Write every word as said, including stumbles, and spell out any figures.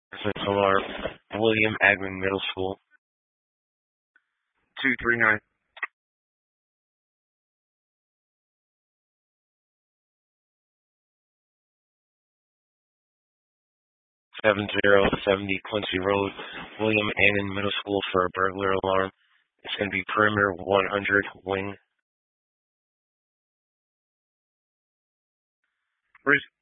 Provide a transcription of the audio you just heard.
Residence alarm, William Agnew Middle School. two three nine. seven zero seventy Quincy Road, William Annan Middle School for a burglar alarm. It's going to be perimeter one hundred wing. Where's